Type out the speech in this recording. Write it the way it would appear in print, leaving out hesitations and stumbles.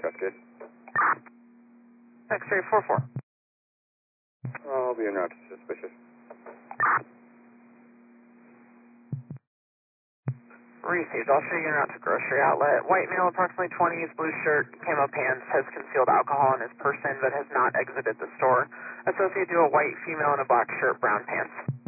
Cascade. X-ray 44. I'll be en route. Suspicious. Received. I'll show you in route to grocery outlet. White male, approximately 20s, blue shirt, camo pants, has concealed alcohol in his person but has not exited the store. Associate duo, white female in a black shirt, brown pants.